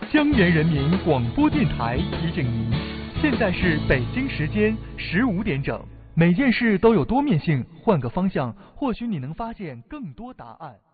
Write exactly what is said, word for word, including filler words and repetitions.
江源人民广播电台提醒您，现在是北京时间十五点整。每件事都有多面性，换个方向，或许你能发现更多答案。